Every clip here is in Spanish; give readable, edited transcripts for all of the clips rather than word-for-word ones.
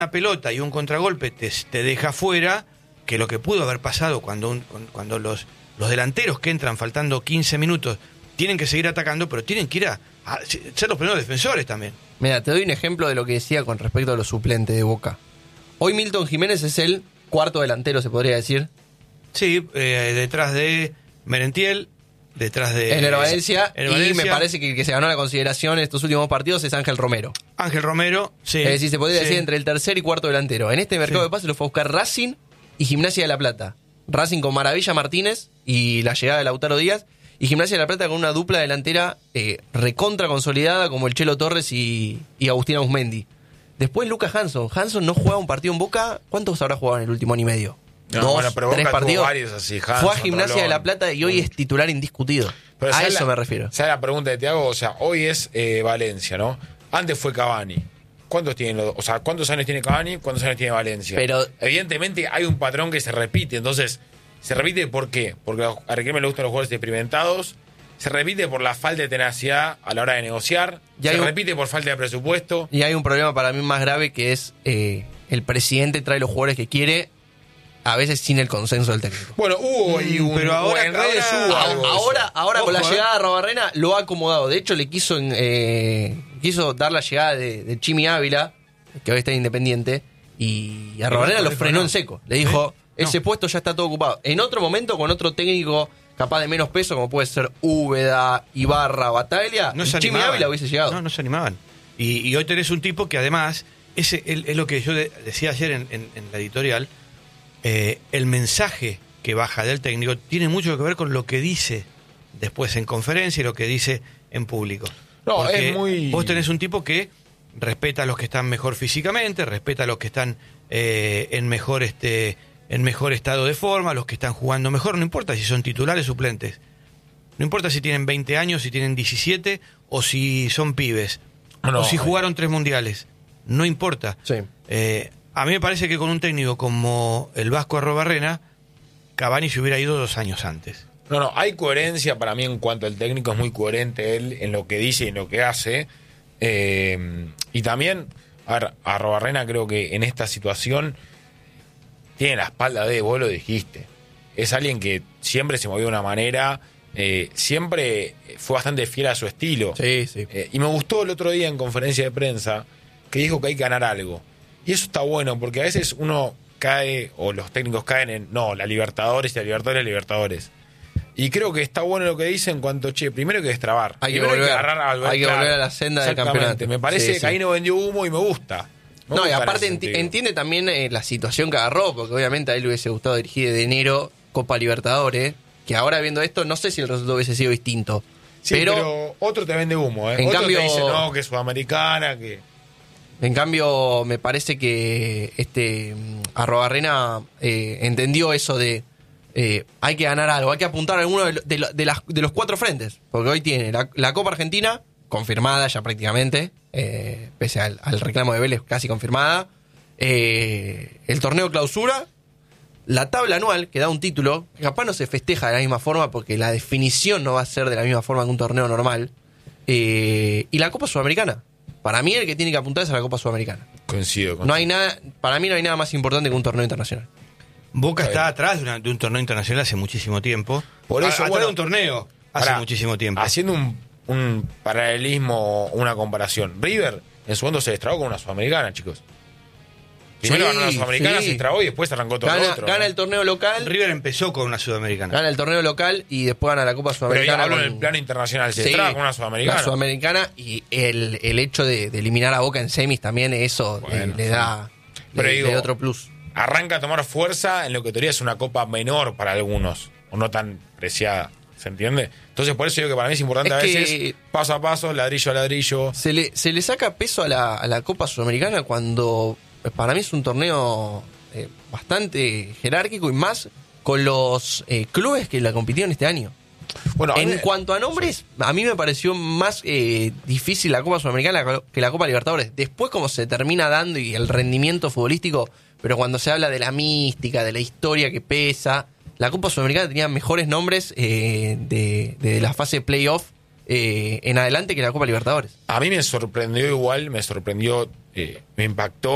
una pelota y un contragolpe te deja fuera, que lo que pudo haber pasado cuando los delanteros que entran faltando 15 minutos tienen que seguir atacando, pero tienen que ir a ser los primeros defensores también. Mira, te doy un ejemplo de lo que decía con respecto a los suplentes de Boca. Hoy Milton Jiménez es el cuarto delantero, se podría decir. Sí, detrás de Merentiel, detrás de Ener Valencia, y me parece que el que se ganó la consideración en estos últimos partidos es Ángel Romero. Ángel Romero, sí. Es decir, se podría sí. decir entre el tercer y cuarto delantero. En este mercado de pases lo fue a buscar Racing y Gimnasia de La Plata. Racing con Maravilla Martínez y la llegada de Lautaro Díaz, y Gimnasia de La Plata con una dupla delantera recontra consolidada como el Chelo Torres y Agustín Ausmendi. Después Lucas Hanson. Hanson no jugaba un partido en Boca. ¿Cuántos habrá jugado en el último año y medio? No, 2, pero 3 Boca partidos. Varios así, Hanson, fue a Gimnasia Rolón, de La Plata y hoy es titular indiscutido. Pero a eso me refiero. ¿Sabes la pregunta que te hago? O sea, hoy es Valencia, ¿no? Antes fue Cavani. ¿Cuántos años tiene Cavani? ¿Cuántos años tiene Valencia? Pero evidentemente hay un patrón que se repite. Entonces, ¿se repite por qué? Porque a Riquelme le gustan los jugadores experimentados. Se repite por la falta de tenacidad a la hora de negociar. Se repite por falta de presupuesto. Y hay un problema para mí más grave, que es el presidente trae los jugadores que quiere, a veces sin el consenso del técnico. Bueno, hubo y pero ahora en redes hubo algo de eso. Ahora con la llegada de Arrobarrena lo ha acomodado. De hecho, le quiso dar la llegada de Chimi Ávila, que hoy está en Independiente, y Arrobarrena lo frenó en seco. Le dijo, ese puesto ya está todo ocupado. En otro momento, con otro técnico capaz de menos peso, como puede ser Úbeda, Ibarra, Bataglia, Chimi Ávila hubiese llegado. No se animaban. Y hoy tenés un tipo que además, es lo que yo decía ayer en la editorial, el mensaje que baja del técnico tiene mucho que ver con lo que dice después en conferencia y lo que dice en público. No, porque es muy... vos tenés un tipo que respeta a los que están mejor físicamente, respeta a los que están en mejor estado de forma, a los que están jugando mejor, no importa si son titulares o suplentes. No importa si tienen 20 años, si tienen 17 o si son pibes. O si jugaron 3 mundiales. No importa. Sí. A mí me parece que con un técnico como el Vasco Arrobarrena, Cavani se hubiera ido 2 años antes. No, hay coherencia para mí en cuanto al técnico, es muy coherente él en lo que dice y en lo que hace. Y también, a ver, Arrobarrena creo que en esta situación tiene la espalda vos lo dijiste. Es alguien que siempre se movió de una manera, siempre fue bastante fiel a su estilo. Sí, sí. Y me gustó el otro día en conferencia de prensa que dijo que hay que ganar algo. Y eso está bueno, porque a veces uno cae, o los técnicos caen en, la Libertadores, Libertadores. Y creo que está bueno lo que dice en cuanto, primero hay que destrabar. Hay que volver a la senda del campeonato. Me parece que ahí no vendió humo y me gusta. Y aparte entiende también la situación que agarró, porque obviamente a él le hubiese gustado dirigir de enero Copa Libertadores, que ahora viendo esto no sé si el resultado hubiese sido distinto. Sí, pero otro te vende humo, En otro cambio, te dice que es sudamericana, que... En cambio, me parece que Arrobarrena entendió eso de hay que ganar algo, hay que apuntar a alguno de los 4 frentes, porque hoy tiene la Copa Argentina confirmada ya prácticamente, pese al reclamo de Vélez casi confirmada, el torneo clausura, la tabla anual que da un título, que capaz no se festeja de la misma forma porque la definición no va a ser de la misma forma que un torneo normal, y la Copa Sudamericana. Para mí el que tiene que apuntar es a la Copa Sudamericana. Coincido. No hay nada, para mí no hay nada más importante que un torneo internacional. Boca está atrás de un torneo internacional hace muchísimo tiempo. Por eso, atrás de un torneo hace muchísimo tiempo. Haciendo un paralelismo, una comparación. River en su momento se destrabó con una sudamericana, chicos. Primero ganó la sudamericana, se destrabó y después arrancó todo lo otro. Gana el torneo local. River empezó con una sudamericana. Gana el torneo local y después gana la Copa Sudamericana. Pero ya hablo en el plano internacional, se destraba con una sudamericana. La sudamericana y el hecho de eliminar a Boca en semis también, eso le da otro plus. Arranca a tomar fuerza en lo que teoría es una copa menor para algunos, o no tan preciada. ¿Se entiende? Entonces, por eso digo que para mí es importante a veces, paso a paso, ladrillo a ladrillo. Se le saca peso a la Copa Sudamericana cuando para mí es un torneo bastante jerárquico y más con los clubes que la compitieron este año. Bueno, en cuanto a nombres, a mí me pareció más difícil la Copa Sudamericana que la Copa Libertadores. Después, como se termina dando y el rendimiento futbolístico, pero cuando se habla de la mística, de la historia que pesa, la Copa Sudamericana tenía mejores nombres de la fase playoff en adelante que la Copa Libertadores. A mí me sorprendió, me impactó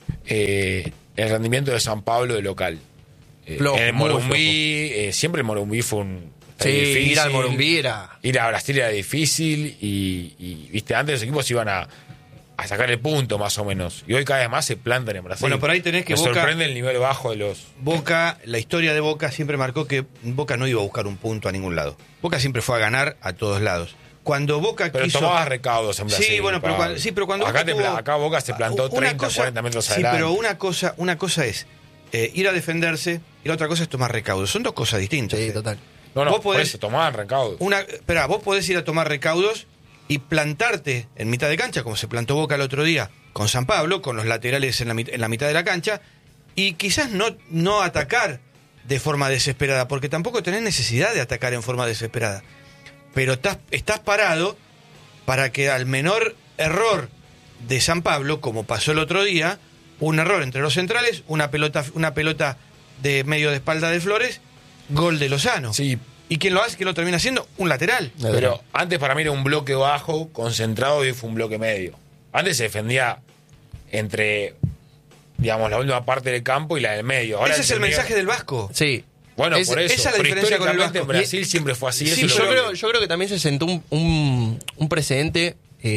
el rendimiento de San Pablo de local. En el Morumbí, siempre el Morumbí fue un... Sí, difícil. ir al Morumbí era... Ir a Brasil era difícil y viste, antes los equipos iban a sacar el punto más o menos. Y hoy cada vez más se plantan en Brasil. Bueno, por ahí tenés que Me Boca... sorprende el nivel bajo de los... Boca, la historia de Boca siempre marcó que Boca no iba a buscar un punto a ningún lado. Boca siempre fue a ganar a todos lados. Cuando Boca pero quiso... tomabas recaudos en Brasil. Sí, bueno, pero cuando acá, Boca tuvo... acá Boca se plantó 30, 40 metros adelante. Sí, pero una cosa es ir a defenderse y la otra cosa es tomar recaudos. Son dos cosas distintas. Sí, total. No, vos podés, por eso tomaban recaudos. Vos podés ir a tomar recaudos y plantarte en mitad de cancha, como se plantó Boca el otro día con San Pablo, con los laterales en la mitad de la cancha, y quizás no atacar de forma desesperada, porque tampoco tenés necesidad de atacar en forma desesperada. Pero estás parado para que al menor error de San Pablo, como pasó el otro día, un error entre los centrales, una pelota de medio de espalda de Flores, gol de Lozano. Sí. ¿Y quién lo hace? ¿Quién lo termina haciendo? Un lateral. Pero antes para mí era un bloque bajo, concentrado, y fue un bloque medio. Antes se defendía entre, digamos, la última parte del campo y la del medio. Ahora ese es el mensaje del Vasco. Sí. Bueno, por eso. Esa es la pero diferencia con el Vasco. en Brasil siempre fue así. Sí, yo creo que también se sentó un precedente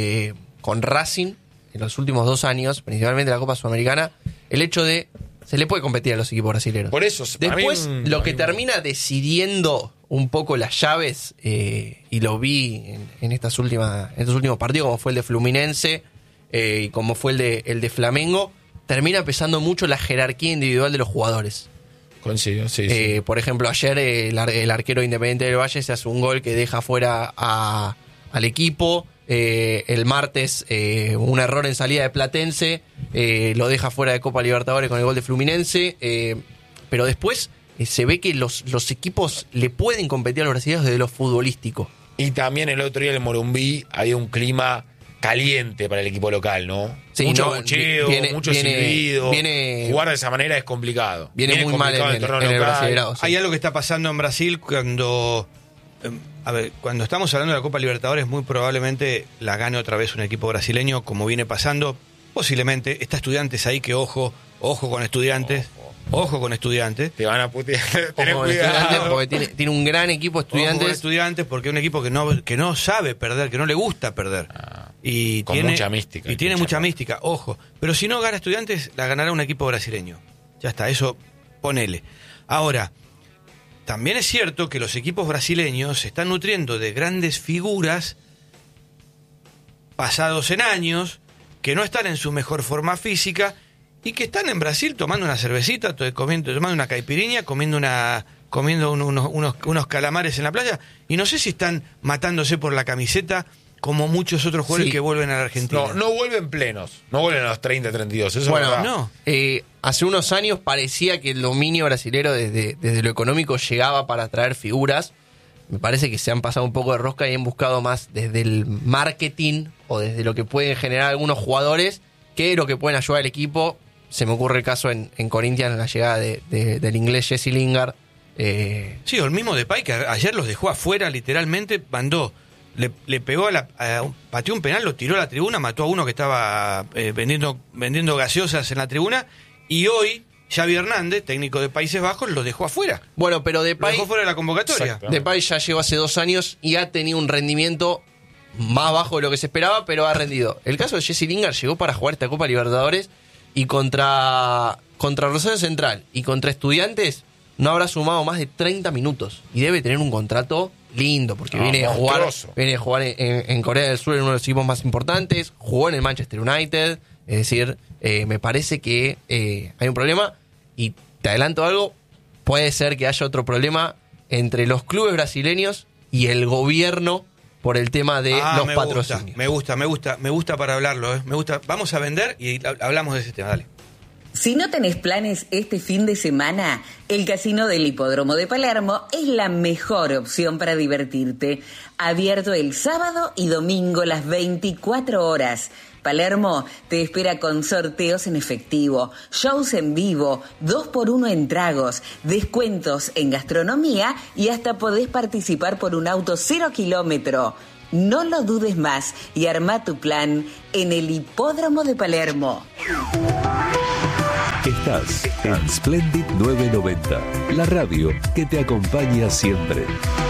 con Racing en los últimos 2 años, principalmente la Copa Sudamericana, el hecho de se le puede competir a los equipos brasileños. Por eso. Después, lo que termina decidiendo un poco las llaves, y lo vi en estos últimos partidos, como fue el de Fluminense y como fue el de Flamengo, termina pesando mucho la jerarquía individual de los jugadores. Coincido, sí. Por ejemplo, ayer el arquero Independiente del Valle se hace un gol que deja fuera al equipo. El martes un error en salida de Platense lo deja fuera de Copa Libertadores con el gol de Fluminense, pero después se ve que los equipos le pueden competir a los brasileños desde lo futbolístico. Y también el otro día en el Morumbí había un clima caliente para el equipo local, ¿no? Sí, mucho bucheo, mucho silbido. Jugar de esa manera es complicado. Viene muy mal en el Brasileirao. Hay algo que está pasando en Brasil cuando estamos hablando de la Copa Libertadores, muy probablemente la gane otra vez un equipo brasileño, como viene pasando. Posiblemente está Estudiantes ahí, que ojo con Estudiantes. Ojo con Estudiantes. Te van a putear. Ten cuidado. Porque tiene un gran equipo Estudiantes. Ojo con Estudiantes, porque es un equipo que no sabe perder, que no le gusta perder. Y con mucha mística. Y tiene mucha mística, ojo. Pero si no gana Estudiantes, la ganará un equipo brasileño. Ya está, eso ponele. Ahora, también es cierto que los equipos brasileños se están nutriendo de grandes figuras pasados en años, que no están en su mejor forma física y que están en Brasil tomando una cervecita, tomando una caipirinha, comiendo unos calamares en la playa, y no sé si están matándose por la camiseta como muchos otros jugadores que vuelven a la Argentina. No vuelven plenos, no vuelven a los 30, 32, eso bueno, es verdad. No. Hace unos años parecía que el dominio brasilero desde lo económico llegaba para atraer figuras. Me parece que se han pasado un poco de rosca y han buscado más desde el marketing o desde lo que pueden generar algunos jugadores que lo que pueden ayudar al equipo. Se me ocurre el caso en Corinthians, la llegada del inglés Jesse Lingard. Sí, o el mismo Depay, que ayer los dejó afuera, literalmente mandó, le pegó pateó un penal, lo tiró a la tribuna, mató a uno que estaba vendiendo gaseosas en la tribuna, y hoy Xavi Hernández, técnico de Países Bajos, lo dejó afuera. Bueno, pero Depay, lo dejó fuera de la convocatoria. Depay ya llegó hace 2 años y ha tenido un rendimiento más bajo de lo que se esperaba, pero ha rendido. El caso de Jesse Lingard llegó para jugar esta Copa Libertadores y contra Rosario Central y contra Estudiantes no habrá sumado más de 30 minutos y debe tener un contrato lindo porque viene a jugar en Corea del Sur en uno de los equipos más importantes, jugó en el Manchester United, es decir, me parece que hay un problema. Y te adelanto algo, puede ser que haya otro problema entre los clubes brasileños y el gobierno por el tema de los patrocinios. Me gusta para hablarlo, me gusta. Vamos a vender y hablamos de ese tema, dale. Si no tenés planes este fin de semana, el Casino del Hipódromo de Palermo es la mejor opción para divertirte. Abierto el sábado y domingo las 24 horas. Palermo te espera con sorteos en efectivo, shows en vivo, 2x1 en tragos, descuentos en gastronomía y hasta podés participar por un auto 0 kilómetro. No lo dudes más y arma tu plan en el Hipódromo de Palermo. Estás en Splendid 990, la radio que te acompaña siempre.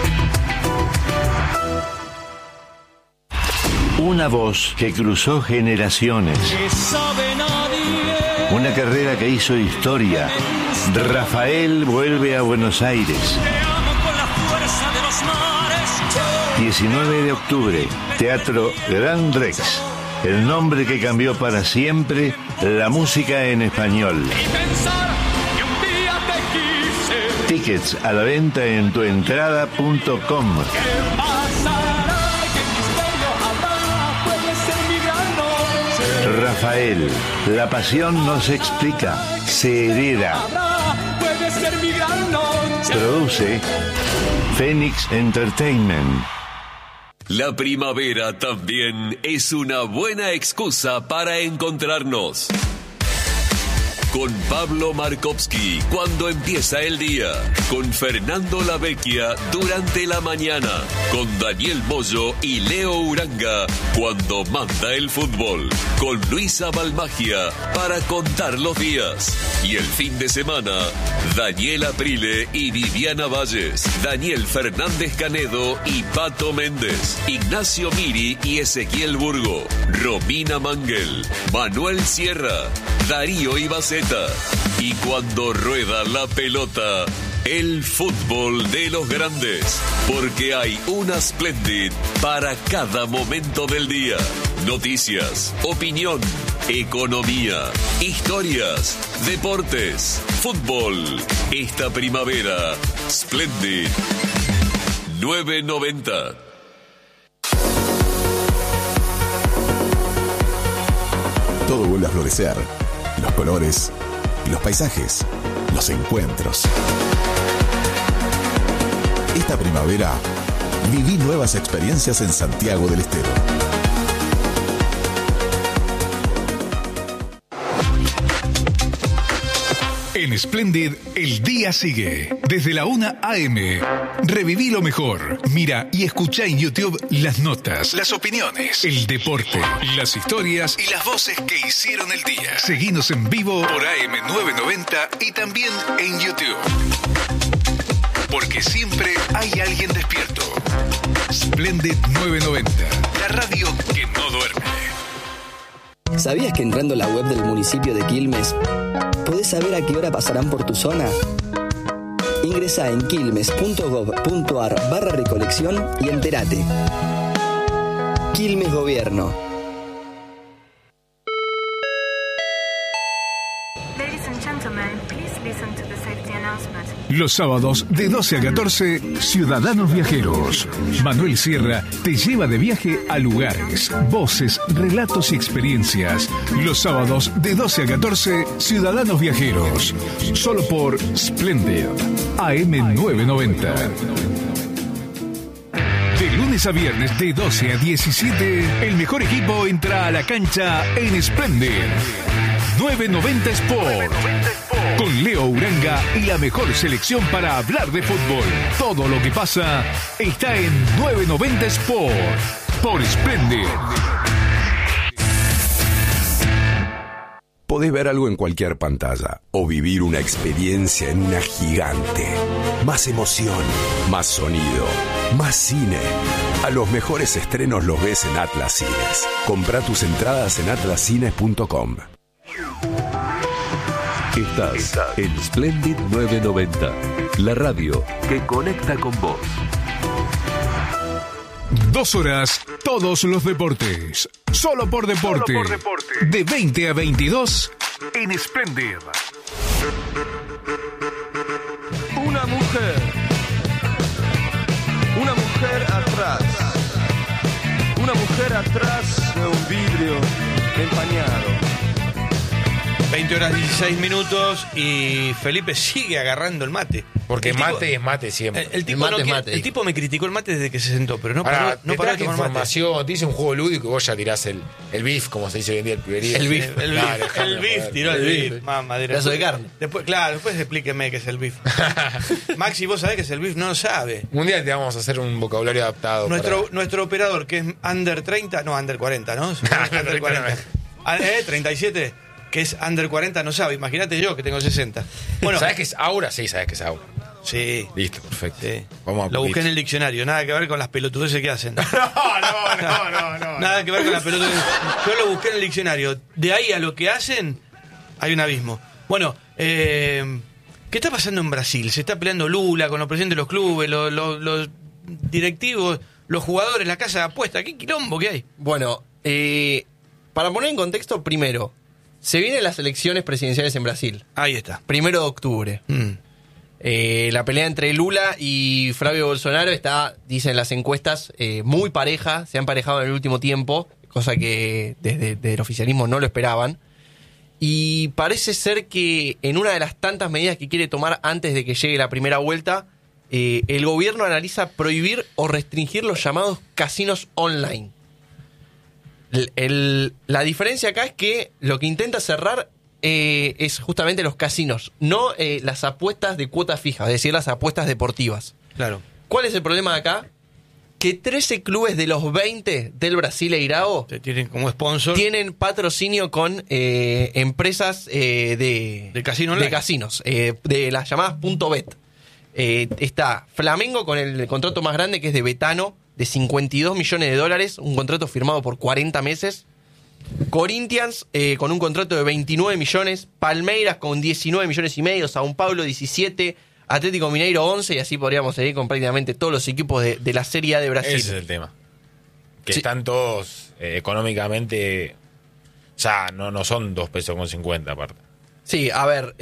Una voz que cruzó generaciones. Una carrera que hizo historia. Rafael vuelve a Buenos Aires. 19 de octubre, Teatro Gran Rex. El nombre que cambió para siempre la música en español. Tickets a la venta en tuentrada.com. Rafael, la pasión no se explica, se hereda. Produce Phoenix Entertainment. La primavera también es una buena excusa para encontrarnos. Con Pablo Markovsky cuando empieza el día. Con Fernando Lavecchia durante la mañana. Con Daniel Moyo y Leo Uranga cuando manda el fútbol. Con Luisa Balmagia para contar los días. Y el fin de semana, Daniel Aprile y Viviana Valles. Daniel Fernández Canedo y Pato Méndez. Ignacio Miri y Ezequiel Burgo. Romina Manguel. Manuel Sierra. Darío Ibaceta. Y cuando rueda la pelota, el fútbol de los grandes, porque hay una Splendid para cada momento del día. Noticias, opinión, economía, historias, deportes, fútbol. Esta primavera, Splendid 990. Todo vuelve a florecer. Los colores, los paisajes, los encuentros. Esta primavera, viví nuevas experiencias en Santiago del Estero. En Splendid, el día sigue. Desde la 1 a.m. Reviví lo mejor. Mira y escucha en YouTube las notas, las opiniones, el deporte, las historias y las voces que hicieron el día. Seguinos en vivo por AM990 y también en YouTube. Porque siempre hay alguien despierto. Splendid 990, la radio que no duerme. ¿Sabías que entrando a la web del municipio de Quilmes podés saber a qué hora pasarán por tu zona? Ingresá en quilmes.gov.ar/recolección y entérate. Quilmes Gobierno. Los sábados de 12 a 14, Ciudadanos Viajeros. Manuel Sierra te lleva de viaje a lugares, voces, relatos y experiencias. Los sábados de 12 a 14, Ciudadanos Viajeros. Solo por Splendid, AM990. De lunes a viernes de 12 a 17, el mejor equipo entra a la cancha en Splendid 990 Sport. Con Leo Uranga y la mejor selección para hablar de fútbol. Todo lo que pasa está en 990 Sport por Splendid. Podés ver algo en cualquier pantalla o vivir una experiencia en una gigante. Más emoción, más sonido, más cine. A los mejores estrenos los ves en Atlas Cines. Comprá tus entradas en atlascines.com. Estás en Splendid 990, la radio que conecta con vos. 2 horas, todos los deportes. Solo por deporte. De 20 a 22 en Splendid. Una mujer atrás. Una mujer atrás de un vidrio empañado. 20 horas 16 minutos y Felipe sigue agarrando el mate. Porque el tipo, mate es mate siempre. El tipo, mate no es quiere- mate, el tipo me criticó el mate desde que se sentó, pero no Ahora, paró, no te paró de traje tomar mate. información, te hice un juego lúdico y vos ya tirás el beef, como se dice hoy en día, el piberío. El beef. El Dale, beef, déjame el beef, joder. tiró el El beef. beef. Mamá, Pedazo de carne. Después, claro, después explíqueme qué es el beef. Maxi, vos sabés qué es el beef, no lo sabe. Un día te vamos a hacer un vocabulario adaptado. Nuestro operador, que es under 30, no, under 40, ¿no? Under 40. 37, que es under 40, no sabe. Imagínate yo, que tengo 60. Bueno, ¿Sabés qué es aura? Sí, sabés qué es aura. sí. Listo, perfecto. Sí. Vamos a Lo busqué en el diccionario, nada que ver con las pelotudeces que hacen. No. Nada que ver con las pelotudeces. Yo lo busqué en el diccionario. De ahí a lo que hacen, hay un abismo. Bueno, ¿qué está pasando en Brasil? Se está peleando Lula con los presidentes de los clubes, los directivos, los jugadores, la casa de apuestas. ¿Qué quilombo que hay? Bueno, para poner en contexto, primero, se vienen las elecciones presidenciales en Brasil. Ahí está. 1 de octubre. La pelea entre Lula y Flavio Bolsonaro está, dicen las encuestas, muy pareja. Se han parejado en el último tiempo, cosa que desde el oficialismo no lo esperaban. Y parece ser que en una de las tantas medidas que quiere tomar antes de que llegue la primera vuelta, el gobierno analiza prohibir o restringir los llamados casinos online. La diferencia acá es que lo que intenta cerrar es justamente los casinos, no las apuestas de cuota fija, es decir, las apuestas deportivas. Claro. ¿Cuál es el problema de acá? Que 13 clubes de los 20 del Brasileirao Te tienen como sponsor. tienen patrocinio con empresas de casino online. de casinos, de las llamadas .bet. Está Flamengo con el contrato más grande, que es de Betano, de $52 millones, un contrato firmado por 40 meses. Corinthians con un contrato de 29 millones, Palmeiras con 19 millones y medio, São Paulo 17, Atlético Mineiro 11, y así podríamos seguir con prácticamente todos los equipos de la Serie A de Brasil. Ese es el tema. Que Sí. están todos económicamente. Ya no son 2 pesos con 50 aparte. Sí, a ver,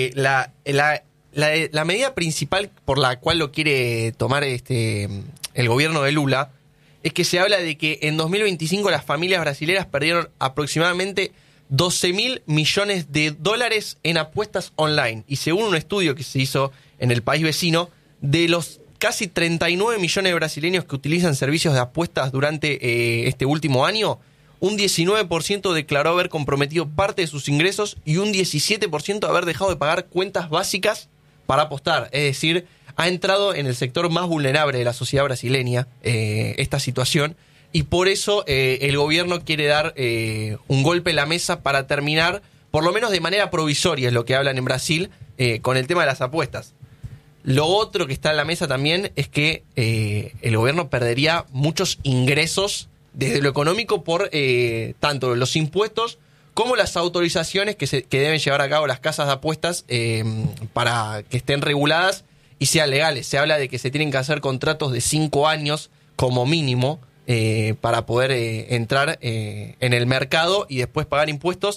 la medida principal por la cual lo quiere tomar el gobierno de Lula es que se habla de que en 2025 las familias brasileñas perdieron aproximadamente $12.000 millones en apuestas online. Y según un estudio que se hizo en el país vecino, de los casi 39 millones de brasileños que utilizan servicios de apuestas durante este último año, un 19% declaró haber comprometido parte de sus ingresos y un 17% haber dejado de pagar cuentas básicas para apostar. Es decir, ha entrado en el sector más vulnerable de la sociedad brasileña esta situación, y por eso el gobierno quiere dar un golpe en la mesa para terminar, por lo menos de manera provisoria, es lo que hablan en Brasil, con el tema de las apuestas. Lo otro que está en la mesa también es que el gobierno perdería muchos ingresos desde lo económico por tanto los impuestos como las autorizaciones que deben llevar a cabo las casas de apuestas para que estén reguladas y sean legales. Se habla de que se tienen que hacer contratos de 5 años como mínimo para poder entrar en el mercado y después pagar impuestos.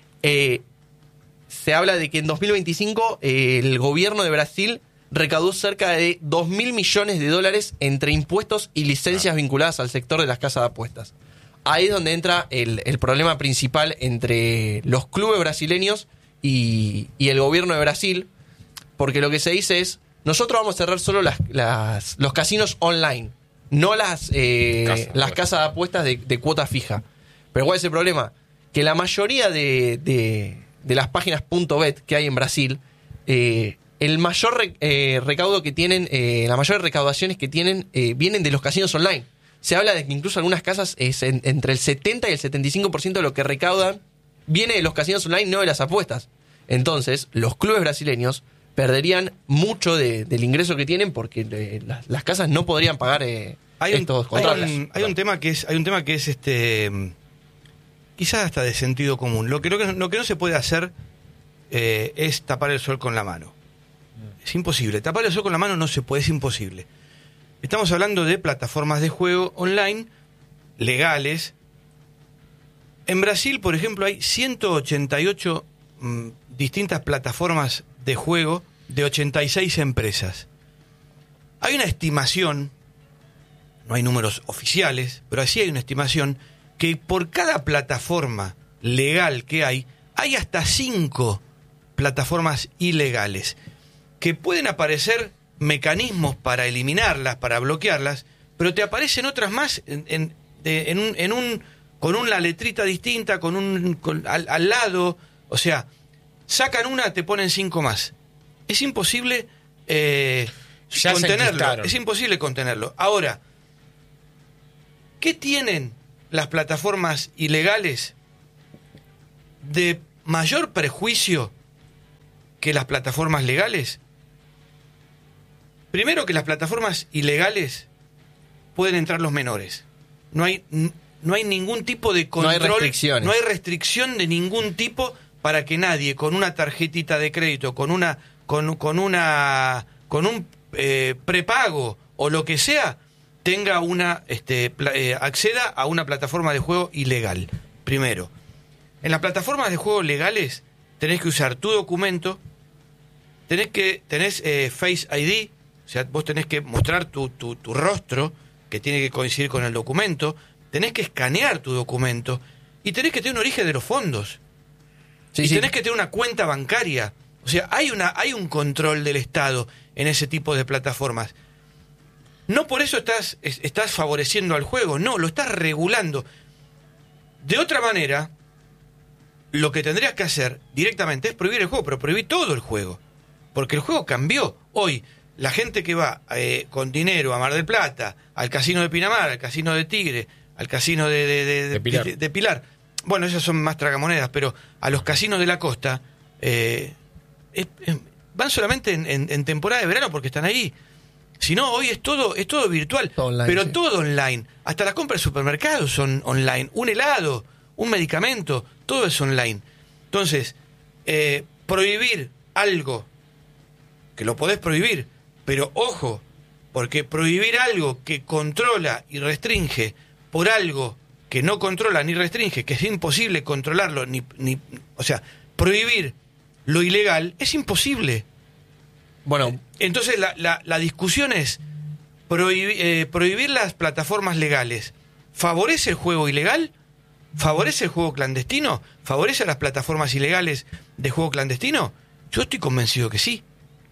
Se habla de que en 2025 el gobierno de Brasil recaudó cerca de $2.000 millones entre impuestos y licencias vinculadas al sector de las casas de apuestas. Ahí es donde entra el problema principal entre los clubes brasileños y el gobierno de Brasil, porque lo que se dice es: nosotros vamos a cerrar solo los casinos online, no las casas de apuestas de cuota fija. Pero ¿cuál es el problema? Que la mayoría de las páginas .bet que hay en Brasil, el mayor recaudo que tienen, las mayores recaudaciones que tienen vienen de los casinos online. Se habla de que incluso algunas casas entre el 70 y el 75% de lo que recaudan viene de los casinos online, no de las apuestas. Entonces, los clubes brasileños perderían mucho del ingreso que tienen porque las casas no podrían pagar estos contratos. Hay un tema que es quizás hasta de sentido común. Lo que no se puede hacer es tapar el sol con la mano. Es imposible. Tapar el sol con la mano no se puede, es imposible. Estamos hablando de plataformas de juego online legales. En Brasil, por ejemplo, hay 188 distintas plataformas de juego de 86 empresas. Hay una estimación, no hay números oficiales, pero así hay una estimación, que por cada plataforma legal que hay hay hasta 5 plataformas ilegales, que pueden aparecer mecanismos para eliminarlas, para bloquearlas, pero te aparecen otras más con una letrita distinta, al lado. O sea, sacan una, te ponen 5 más. Es imposible contenerlo. Es imposible contenerlo. Ahora, ¿qué tienen las plataformas ilegales de mayor perjuicio que las plataformas legales? Primero, que las plataformas ilegales pueden entrar los menores. No hay ningún tipo de control. No hay restricciones. No hay restricción de ningún tipo para que nadie con una tarjetita de crédito, con un prepago o lo que sea, tenga acceda a una plataforma de juego ilegal. Primero, en las plataformas de juego legales tenés que usar tu documento, tenés Face ID, o sea, vos tenés que mostrar tu rostro, que tiene que coincidir con el documento, tenés que escanear tu documento y tenés que tener un origen de los fondos. Sí, y tenés que tener una cuenta bancaria. O sea, hay un control del Estado en ese tipo de plataformas. No por eso estás favoreciendo al juego, no, lo estás regulando. De otra manera, lo que tendrías que hacer directamente es prohibir el juego, pero prohibir todo el juego. Porque el juego cambió. Hoy, la gente que va con dinero a Mar del Plata, al casino de Pinamar, al casino de Tigre, al casino de Pilar. Bueno, esas son más tragamonedas, pero a los casinos de la costa van solamente en temporada de verano porque están ahí. Si no, hoy es todo virtual, todo online, pero sí. Todo online. Hasta las compras de supermercados son online. Un helado, un medicamento, todo es online. Entonces, prohibir algo, que lo podés prohibir, pero ojo, porque prohibir algo que controla y restringe por algo que no controla ni restringe, que es imposible controlarlo, o sea, prohibir lo ilegal es imposible. Bueno, entonces la discusión es prohibir las plataformas legales. ¿Favorece el juego ilegal? ¿Favorece el juego clandestino? ¿Favorece a las plataformas ilegales de juego clandestino? Yo estoy convencido que sí.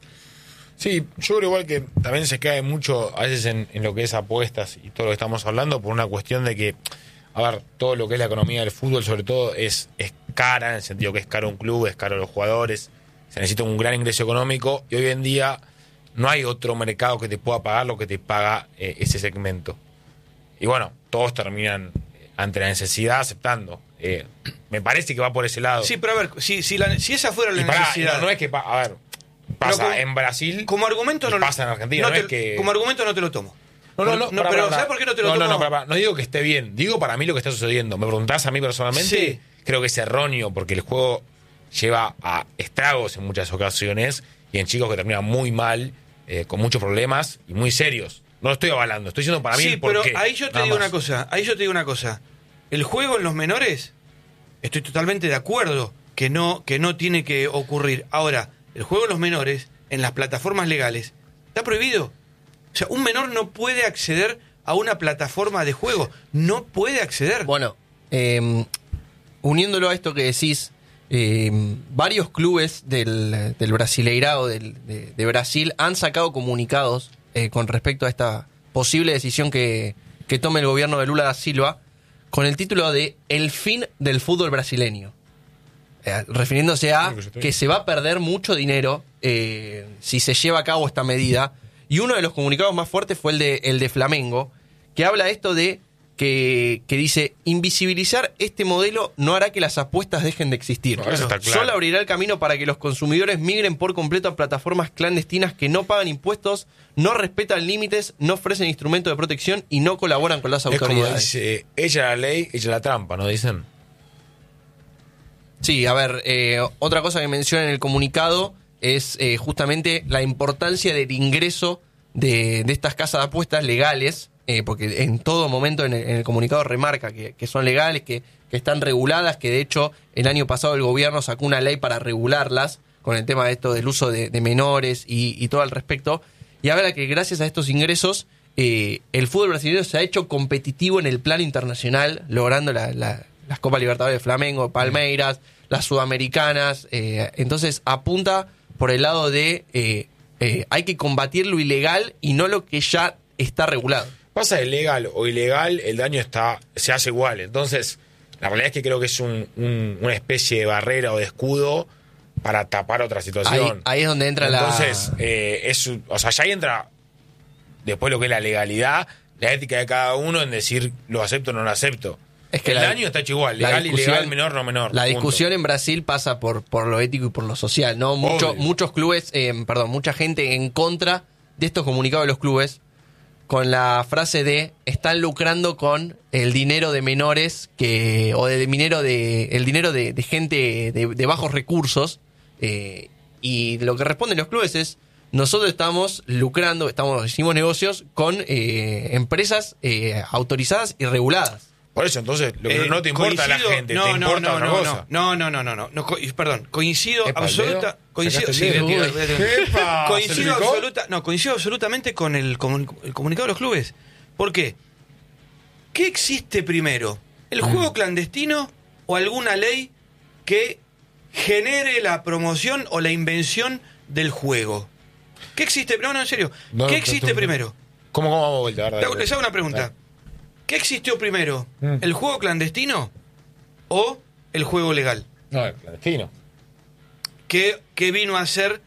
Sí, yo creo igual que también se cae mucho a veces en lo que es apuestas y todo lo que estamos hablando por una cuestión de que, a ver, todo lo que es la economía del fútbol sobre todo es cara, en el sentido que es caro un club, es caro los jugadores, se necesita un gran ingreso económico y hoy en día no hay otro mercado que te pueda pagar lo que te paga ese segmento. Y bueno, todos terminan ante la necesidad aceptando. Me parece que va por ese lado. Sí, pero a ver, si esa fuera la necesidad... No es que... A ver... Pasa en Brasil, como argumento no pasa en Argentina. No es que... Como argumento no te lo tomo. No, pero ¿sabes por qué no te lo tomo? No digo que esté bien, digo para mí lo que está sucediendo. Me preguntás a mí personalmente, sí. Creo que es erróneo porque el juego lleva a estragos en muchas ocasiones y en chicos que terminan muy mal, con muchos problemas y muy serios. No lo estoy avalando, estoy diciendo para mí el porqué. Sí, pero ahí yo te digo una cosa. El juego en los menores, estoy totalmente de acuerdo que no tiene que ocurrir. Ahora, el juego en los menores, en las plataformas legales, está prohibido. O sea, un menor no puede acceder a una plataforma de juego. No puede acceder. Bueno, uniéndolo a esto que decís, varios clubes del Brasileirao de Brasil han sacado comunicados con respecto a esta posible decisión que tome el gobierno de Lula da Silva con el título de El fin del fútbol brasileño. Refiriéndose a que se va a perder mucho dinero si se lleva a cabo esta medida. Y uno de los comunicados más fuertes fue el de Flamengo, que habla esto de que dice: invisibilizar este modelo no hará que las apuestas dejen de existir. Solo abrirá el camino para que los consumidores migren por completo a plataformas clandestinas que no pagan impuestos, no respetan límites, no ofrecen instrumentos de protección y no colaboran con las autoridades. Es como dice, ella la ley, ella la trampa, ¿no dicen? Sí, a ver, otra cosa que menciona en el comunicado es justamente la importancia del ingreso de estas casas de apuestas legales, porque en todo momento en el comunicado remarca que son legales, que están reguladas, que de hecho el año pasado el gobierno sacó una ley para regularlas con el tema de esto del uso de menores y todo al respecto, y habla que gracias a estos ingresos el fútbol brasileño se ha hecho competitivo en el plano internacional, logrando las Copas Libertadores de Flamengo, Palmeiras, las sudamericanas. Entonces apunta por el lado de hay que combatir lo ilegal y no lo que ya está regulado. Pasa de legal o ilegal, el daño se hace igual. Entonces, la realidad es que creo que es una especie de barrera o de escudo para tapar otra situación. Ahí es donde entra Entonces, ya ahí entra después lo que es la legalidad, la ética de cada uno en decir lo acepto o no lo acepto. Es que el daño está hecho igual, legal, ilegal, menor, no menor. La discusión en Brasil pasa por lo ético y por lo social, ¿no? Muchos clubes, mucha gente en contra de estos comunicados de los clubes, con la frase de están lucrando con el dinero de menores el dinero de gente de bajos recursos, y lo que responden los clubes es: nosotros estamos lucrando, hicimos negocios con empresas autorizadas y reguladas. Por eso, entonces, lo que no te importa a la gente, te importa otra cosa. No, perdón, coincido absolutamente con el comunicado de los clubes. ¿Por qué? ¿Qué existe primero? ¿El juego clandestino o alguna ley que genere la promoción o la invención del juego? ¿Qué existe? No, en serio. ¿Qué existe primero? ¿Cómo vamos vuelta? Les hago una pregunta. ¿Qué existió primero? ¿El juego clandestino o el juego legal? No, el clandestino. ¿Qué vino a hacer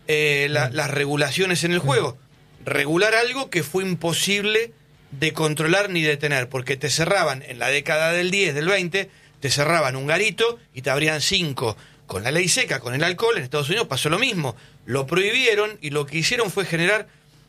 las regulaciones en el juego? Regular algo que fue imposible de controlar ni detener, porque te cerraban en la década del 10, del 20, te cerraban un garito y te abrían 5. Con la ley seca, con el alcohol, en Estados Unidos pasó lo mismo. Lo prohibieron y lo que hicieron fue generar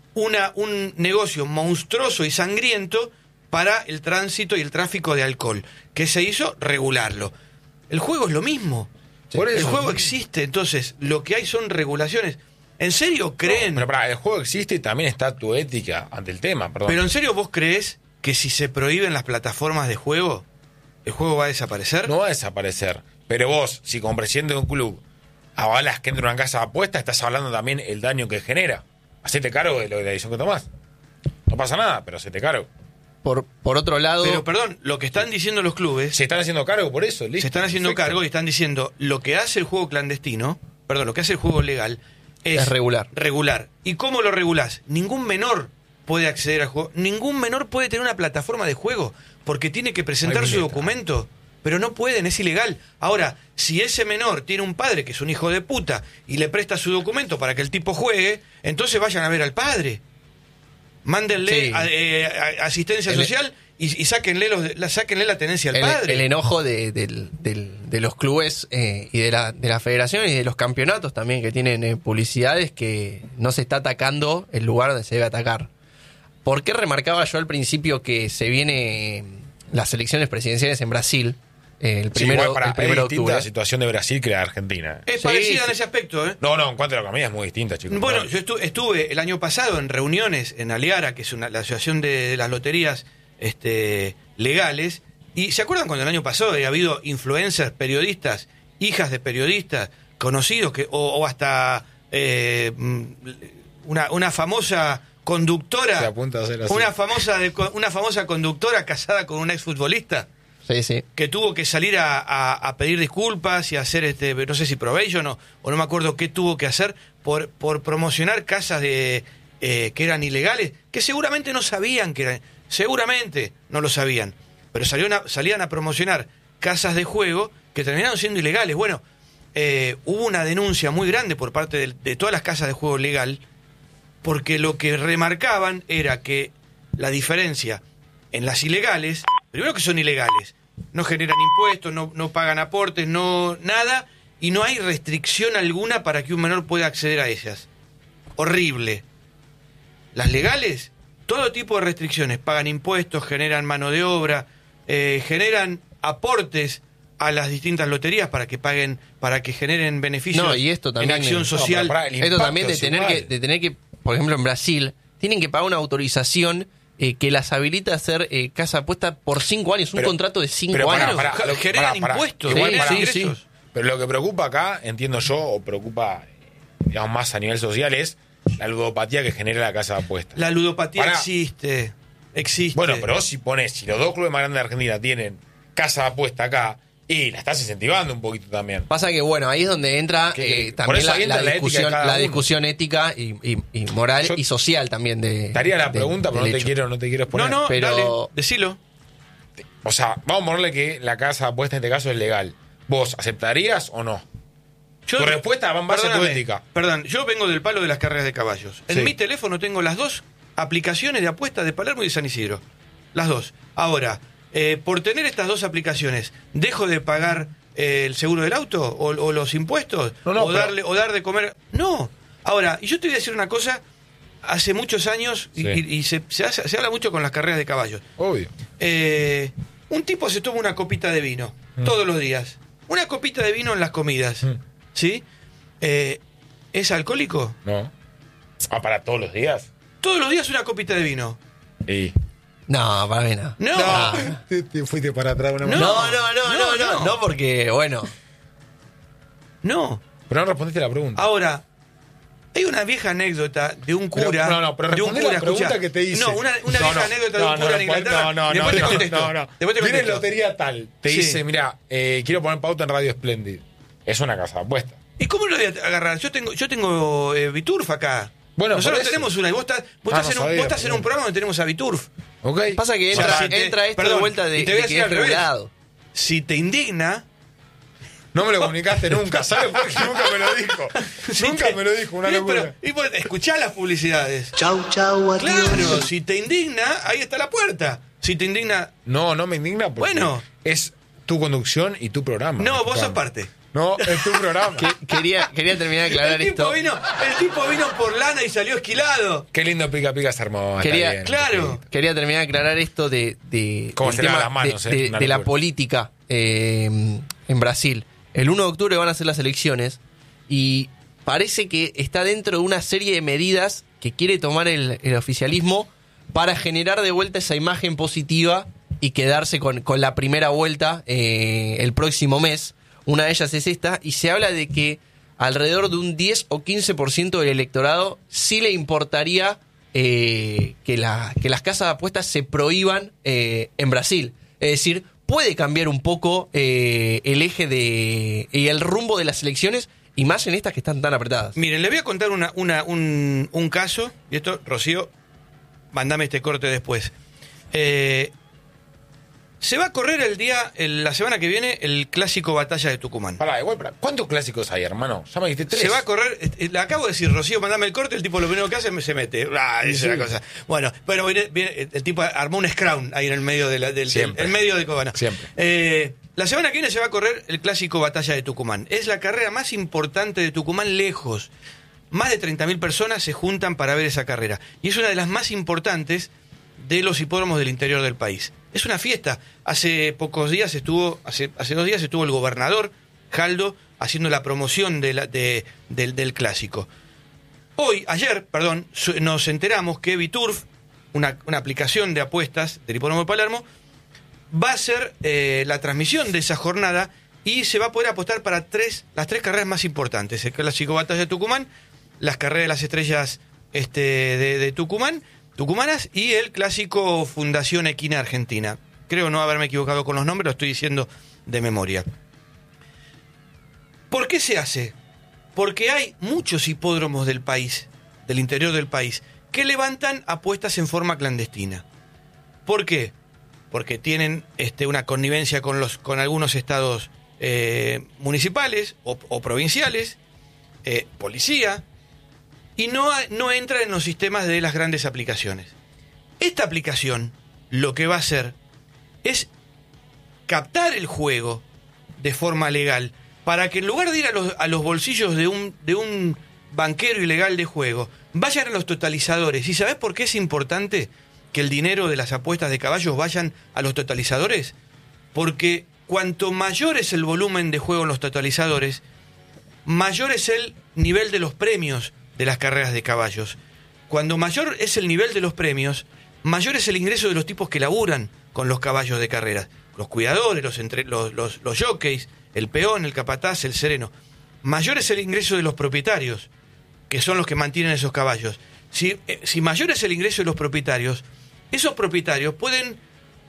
un negocio monstruoso y sangriento para el tránsito y el tráfico de alcohol. ¿Qué se hizo? Regularlo. El juego es lo mismo. Sí, el juego existe, entonces lo que hay son regulaciones. ¿En serio creen? Pero el juego existe y también está tu ética ante el tema, perdón. ¿Pero en serio vos crees que si se prohíben las plataformas de juego, el juego va a desaparecer? No va a desaparecer. Pero vos, si como presidente de un club avalas que entra una casa de apuesta, estás hablando también el daño que genera. Hacete cargo de la decisión que tomás. No pasa nada, pero hacete cargo. Por otro lado... Pero perdón, lo que están diciendo los clubes... Se están haciendo cargo por eso, listo. Se están haciendo cargo y están diciendo lo que hace el juego clandestino, lo que hace el juego legal es regular. ¿Y cómo lo regulás? Ningún menor puede acceder al juego. Ningún menor puede tener una plataforma de juego porque tiene que presentar su documento. Pero no pueden, es ilegal. Ahora, si ese menor tiene un padre que es un hijo de puta y le presta su documento para que el tipo juegue, entonces vayan a ver al padre. Mándenle asistencia social y sáquenle la tenencia al padre. El enojo de los clubes y de la federación y de los campeonatos también, que tienen publicidades, que no se está atacando el lugar donde se debe atacar. ¿Por qué remarcaba yo al principio que se viene las elecciones presidenciales en Brasil? El primero de octubre. La situación de Brasil que la de Argentina. Es parecida en ese aspecto, ¿eh? No, en cuanto a la economía es muy distinta, chicos. Bueno, yo estuve el año pasado en reuniones en Aliara, que es la asociación de las loterías legales, y ¿se acuerdan cuando el año pasado había habido influencers, periodistas, hijas de periodistas, conocidos, o hasta una famosa conductora, una famosa conductora casada con un exfutbolista? Sí. Que tuvo que salir a pedir disculpas y hacer no sé si probation o no me acuerdo qué tuvo que hacer por promocionar casas que eran ilegales, que seguramente no sabían que eran, seguramente no lo sabían, pero salían a promocionar casas de juego que terminaron siendo ilegales. Bueno, hubo una denuncia muy grande por parte de todas las casas de juego legal, porque lo que remarcaban era que la diferencia en las ilegales, primero que son ilegales, no generan impuestos, no pagan aportes, nada, y no hay restricción alguna para que un menor pueda acceder a ellas. Horrible. Las legales, todo tipo de restricciones, pagan impuestos, generan mano de obra, generan aportes a las distintas loterías para que paguen, para que generen beneficios y esto también, en acción social. Esto también de tener que, por ejemplo, en Brasil, tienen que pagar una autorización que las habilita a hacer casa apuesta por 5 años, un contrato de 5 años. Generan impuestos, sí. Pero lo que preocupa acá, entiendo yo, o preocupa, digamos, más a nivel social, es la ludopatía que genera la casa de apuestas. La ludopatía existe. Bueno, pero si los dos clubes más grandes de Argentina tienen casa de apuesta acá, Y la estás incentivando un poquito también. Pasa que, bueno, ahí es donde entra también la discusión ética y moral y social también. Te haría la pregunta, pero no te quiero exponer. No, pero dale, decilo. O sea, vamos a ponerle que la casa apuesta en este caso es legal. ¿Vos aceptarías o no? Tu respuesta va en base a tu ética. Perdón, yo vengo del palo de las carreras de caballos. En mi teléfono tengo las 2 aplicaciones de apuestas de Palermo y de San Isidro. Las 2. Ahora, por tener estas 2 aplicaciones, ¿dejo de pagar el seguro del auto o los impuestos? No, dar de comer. No. Ahora, y yo te voy a decir una cosa. Hace muchos años, y se habla mucho con las carreras de caballos. Obvio. Un tipo se toma una copita de vino todos los días. Una copita de vino en las comidas. ¿Sí? ¿Es alcohólico? No. ¿Para todos los días? Todos los días una copita de vino. ¿Y? No, para mí no. No. Te fuiste para atrás una vez. No, porque, bueno. No. Pero no respondiste la pregunta. Ahora, hay una vieja anécdota de un cura. Pero respondí la pregunta que te hice. No, una vieja anécdota de un cura en Inglaterra. Después te contesto. Viene lotería tal. Te dice, mira, quiero poner pauta en Radio Splendid. Es una casa de apuestas. ¿Y cómo lo voy a agarrar? Yo tengo Biturf acá. Bueno, nosotros tenemos una. Y vos estás en un programa donde tenemos a Biturf. Okay. Pasa que entra esto de vuelta de que es regulado. Si te indigna. No me lo comunicaste nunca, ¿sabes por qué nunca me lo dijo? Nunca me lo dijo, una locura. Escuchá las publicidades. Chau, adiós. Claro, si te indigna, ahí está la puerta. Si te indigna... No me indigna porque es tu conducción y tu programa. No, vos aparte. No, es tu programa. Quería terminar de aclarar esto. El tipo vino por lana y salió esquilado. Qué lindo pica se armó. Quería terminar de aclarar esto de cómo se lavan las manos, de la política en Brasil. El 1 de octubre van a ser las elecciones y parece que está dentro de una serie de medidas que quiere tomar el oficialismo para generar de vuelta esa imagen positiva y quedarse con la primera vuelta el próximo mes. Una de ellas es esta, y se habla de que alrededor de un 10 o 15% del electorado sí le importaría que las casas de apuestas se prohíban en Brasil. Es decir, puede cambiar un poco el eje y el rumbo de las elecciones, y más en estas que están tan apretadas. Miren, les voy a contar un caso, y esto, Rocío, mandame este corte después. Se va a correr la semana que viene, el clásico Batalla de Tucumán. ¿Cuántos clásicos hay, hermano? Ya me dijiste 3. Se va a correr, le acabo de decir, Rocío, mandame el corte, el tipo lo primero que hace se mete. Esa es la cosa. Bueno, viene, el tipo armó un scrum ahí en el medio del medio de Cobana. Siempre. La semana que viene se va a correr el clásico Batalla de Tucumán. Es la carrera más importante de Tucumán lejos. Más de 30.000 personas se juntan para ver esa carrera. Y es una de las más importantes de los hipódromos del interior del país. Es una fiesta. Hace 2 días estuvo el gobernador Jaldo haciendo la promoción del clásico. Ayer, nos enteramos que Biturf, una aplicación de apuestas del hipódromo de Palermo, va a hacer la transmisión de esa jornada y se va a poder apostar para las 3 carreras más importantes: el clásico Batalla de Tucumán, las carreras de las estrellas de tucumanas y el clásico Fundación Equina Argentina. Creo no haberme equivocado con los nombres, lo estoy diciendo de memoria. ¿Por qué se hace? Porque hay muchos hipódromos del país, del interior del país, que levantan apuestas en forma clandestina. ¿Por qué? Porque tienen una connivencia con algunos estados municipales o provinciales, policía, y no entra en los sistemas de las grandes aplicaciones. Esta aplicación lo que va a hacer es captar el juego de forma legal para que en lugar de ir a los bolsillos de un banquero ilegal de juego, vayan a los totalizadores. ¿Y sabés por qué es importante que el dinero de las apuestas de caballos vayan a los totalizadores? Porque cuanto mayor es el volumen de juego en los totalizadores, mayor es el nivel de los premios de las carreras de caballos. Cuando mayor es el nivel de los premios, mayor es el ingreso de los tipos que laburan con los caballos de carreras. Los cuidadores, los jockeys, el peón, el capataz, el sereno. Mayor es el ingreso de los propietarios, que son los que mantienen esos caballos. Si mayor es el ingreso de los propietarios, esos propietarios pueden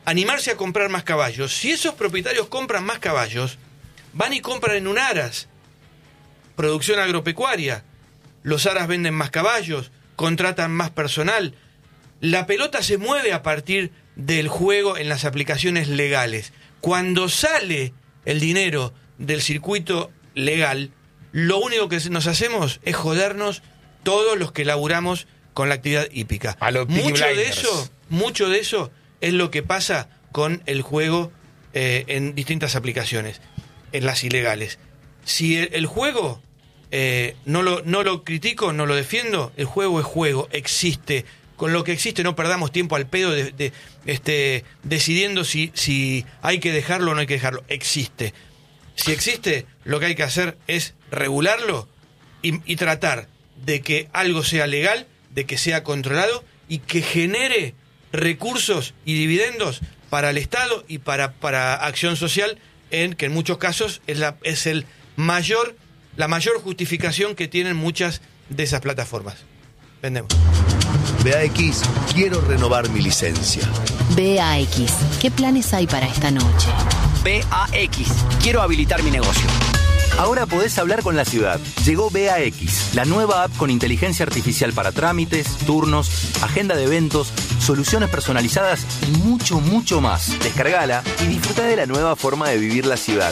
animarse a comprar más caballos. Si esos propietarios compran más caballos, van y compran en un aras, producción agropecuaria. Los aras venden más caballos, contratan más personal. La pelota se mueve a partir del juego en las aplicaciones legales. Cuando sale el dinero del circuito legal, lo único que nos hacemos es jodernos todos los que laburamos con la actividad hípica. Mucho de eso es lo que pasa con el juego en distintas aplicaciones, en las ilegales. Si el juego no lo critico, no lo defiendo, el juego es juego, existe. Con lo que existe no perdamos tiempo al pedo decidiendo si hay que dejarlo o no hay que dejarlo. Existe. Si existe, lo que hay que hacer es regularlo y tratar de que algo sea legal, de que sea controlado y que genere recursos y dividendos para el Estado y para acción social, que en muchos casos es la mayor justificación que tienen muchas de esas plataformas. Vendemos. BAX, quiero renovar mi licencia. BAX, ¿qué planes hay para esta noche? BAX, quiero habilitar mi negocio. Ahora podés hablar con la ciudad. Llegó BAX, la nueva app con inteligencia artificial para trámites, turnos, agenda de eventos, soluciones personalizadas y mucho, mucho más. Descargala y disfruta de la nueva forma de vivir la ciudad.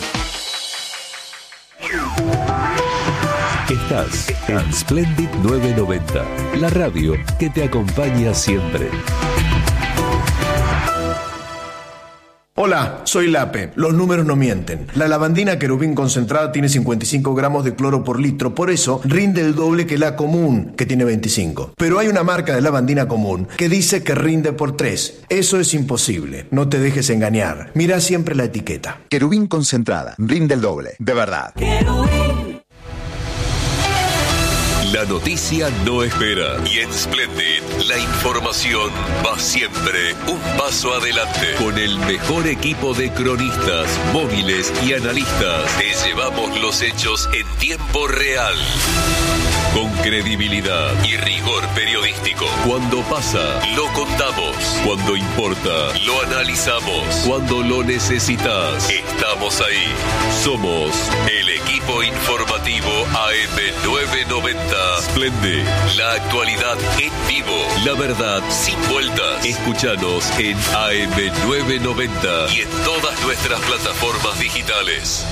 Estás en Splendid 990, la radio que te acompaña siempre. Hola, soy Lape. Los números no mienten. La lavandina Querubín concentrada tiene 55 gramos de cloro por litro, por eso rinde el doble que la común, que tiene 25. Pero hay una marca de lavandina común que dice que rinde por 3. Eso es imposible. No te dejes engañar. Mira siempre la etiqueta. Querubín concentrada, rinde el doble, de verdad. La noticia no espera y en Splendid la información va siempre un paso adelante. Con el mejor equipo de cronistas, móviles y analistas, te llevamos los hechos en tiempo real. Con credibilidad y rigor periodístico. Cuando pasa, lo contamos. Cuando importa, lo analizamos. Cuando lo necesitas, estamos ahí. Somos el equipo informativo AM990. Splendid, la actualidad en vivo. La verdad sin vueltas. Escúchanos en AM990 y en todas nuestras plataformas digitales.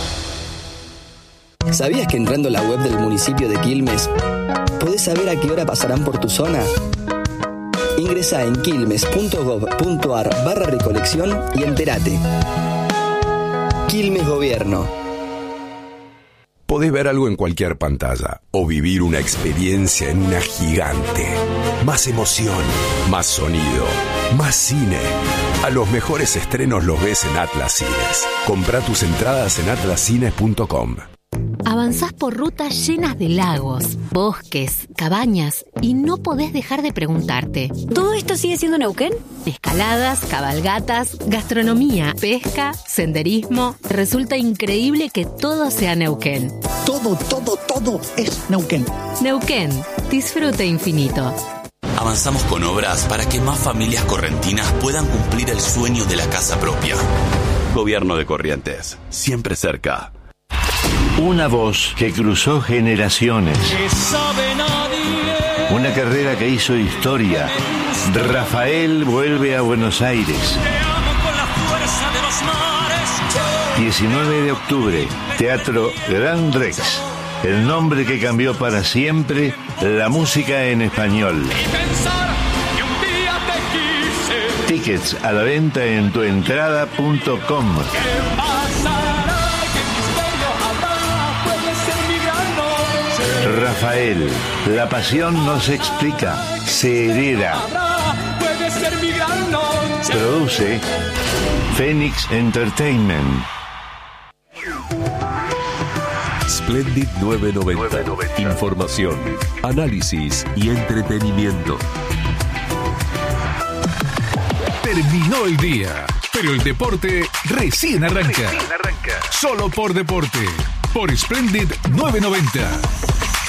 ¿Sabías que entrando a la web del municipio de Quilmes podés saber a qué hora pasarán por tu zona? Ingresá en quilmes.gov.ar/recolección y entérate. Quilmes Gobierno. Podés ver algo en cualquier pantalla o vivir una experiencia en una gigante. Más emoción, más sonido, más cine. A los mejores estrenos los ves en Atlas Cines. Comprá tus entradas en atlascines.com. Avanzás por rutas llenas de lagos, bosques, cabañas y no podés dejar de preguntarte: ¿todo esto sigue siendo Neuquén? Escaladas, cabalgatas, gastronomía, pesca, senderismo. Resulta increíble que todo sea Neuquén. Todo es Neuquén. Neuquén, disfrute infinito. Avanzamos con obras para que más familias correntinas puedan cumplir el sueño de la casa propia. Gobierno de Corrientes, siempre cerca. Una voz que cruzó generaciones. Una carrera que hizo historia. Rafael vuelve a Buenos Aires. 19 de octubre, Teatro Gran Rex. El nombre que cambió para siempre la música en español. Tickets a la venta en tuentrada.com. Rafael, la pasión no se explica, se hereda. Produce Phoenix Entertainment. Splendid 990. Información, análisis y entretenimiento. Terminó el día, pero el deporte recién arranca. Solo por deporte, por Splendid 990.